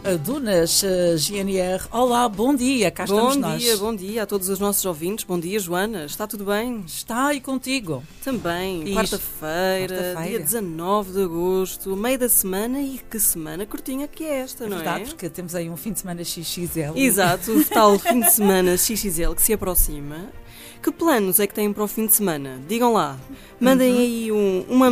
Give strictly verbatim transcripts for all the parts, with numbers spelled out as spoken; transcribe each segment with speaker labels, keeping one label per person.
Speaker 1: a Dunas uh, G N R. Olá, bom dia, cá
Speaker 2: bom
Speaker 1: estamos nós.
Speaker 2: Bom dia, bom dia a todos os nossos ouvintes. Bom dia, Joana. Está tudo bem?
Speaker 1: Está e contigo?
Speaker 2: Também.
Speaker 1: Isto.
Speaker 2: Quarta-feira,
Speaker 1: Quarta-feira,
Speaker 2: dia dezanove de agosto, meio da semana, e que semana curtinha que é esta,
Speaker 1: é
Speaker 2: não
Speaker 1: verdade,
Speaker 2: é?
Speaker 1: porque temos aí um fim de semana X X L.
Speaker 2: Exato, o tal fim de semana X X L que se aproxima. Que planos é que têm para o fim de semana? Digam lá. Mandem uhum. aí um, uma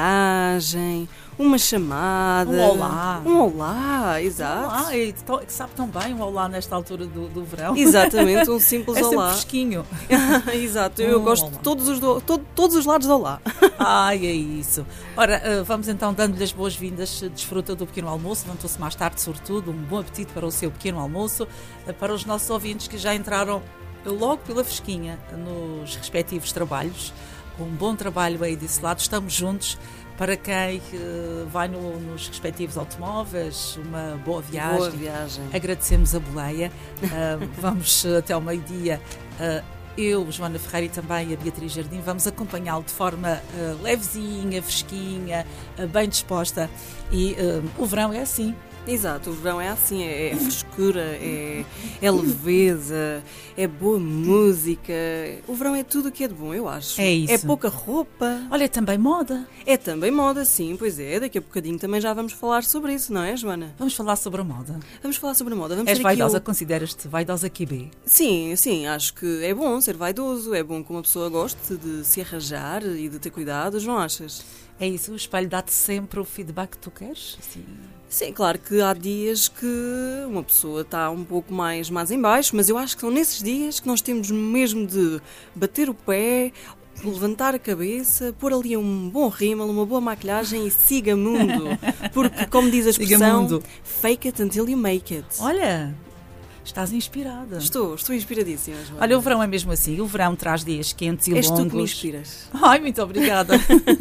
Speaker 2: mensagem, uma chamada.
Speaker 1: Um olá.
Speaker 2: Um olá, exato.
Speaker 1: Um olá, e que sabe tão bem um olá nesta altura do, do verão.
Speaker 2: Exatamente, um simples
Speaker 1: é
Speaker 2: olá.
Speaker 1: É fresquinho.
Speaker 2: Exato, eu um gosto olá. de todos os, do, todo, todos os lados do olá.
Speaker 1: Ai, é isso. Ora, vamos então dando-lhe as boas-vindas. Desfruta do pequeno almoço, levantou-se mais tarde, sobretudo. Um bom apetite para o seu pequeno almoço. Para os nossos ouvintes que já entraram logo pela fresquinha nos respectivos trabalhos, um bom trabalho aí desse lado, estamos juntos. Para quem uh, vai no, nos respectivos automóveis, uma boa viagem.
Speaker 2: Boa viagem.
Speaker 1: Agradecemos a boleia. Uh, vamos uh, até ao meio-dia. Uh, eu, Joana Ferreira, e também a Beatriz Jardim, vamos acompanhá-lo de forma uh, levezinha, fresquinha, uh, bem disposta. E uh, o verão é assim.
Speaker 2: Exato, o verão é assim, é, é frescura, é, é leveza, é boa música. O verão é tudo o que é de bom, eu acho.
Speaker 1: É isso.
Speaker 2: É pouca roupa.
Speaker 1: Olha, é também moda.
Speaker 2: É também moda, sim, pois é. Daqui a bocadinho também já vamos falar sobre isso, não é, Joana?
Speaker 1: Vamos falar sobre a moda.
Speaker 2: Vamos falar sobre a moda. Vamos
Speaker 1: És vaidosa?
Speaker 2: o...
Speaker 1: Consideras-te vaidosa aqui, B?
Speaker 2: Sim, sim, acho que é bom ser vaidoso, é bom que uma pessoa goste de se arranjar e de ter cuidados, não achas?
Speaker 1: É isso, o espelho dá-te sempre o feedback que tu queres? Sim.
Speaker 2: Sim, claro que há dias que uma pessoa está um pouco mais, mais em baixo, mas eu acho que são nesses dias que nós temos mesmo de bater o pé, levantar a cabeça, pôr ali um bom rímel, uma boa maquilhagem e siga mundo. Porque, como diz a expressão, fake it until you make it.
Speaker 1: Olha, estás inspirada.
Speaker 2: Estou, estou inspiradíssima, Joana.
Speaker 1: Olha, o verão é mesmo assim. O verão traz dias quentes e
Speaker 2: És
Speaker 1: longos.
Speaker 2: És tu que me inspiras.
Speaker 1: Ai, muito obrigada.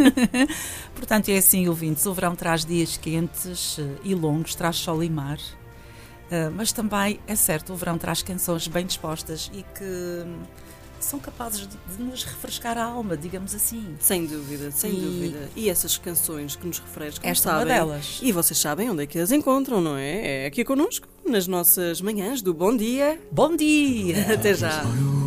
Speaker 1: Portanto, é assim, ouvintes. O verão traz dias quentes e longos, traz sol e mar. Uh, mas também, é certo, o verão traz canções bem dispostas e que são capazes de, de nos refrescar a alma, digamos assim.
Speaker 2: Sem dúvida, sem e... dúvida. E essas canções que nos refrescam,
Speaker 1: esta
Speaker 2: sabem,
Speaker 1: é uma delas.
Speaker 2: E vocês sabem onde é que as encontram, não é? É aqui connosco, nas nossas manhãs do Bom Dia.
Speaker 1: Bom dia!
Speaker 2: Até já!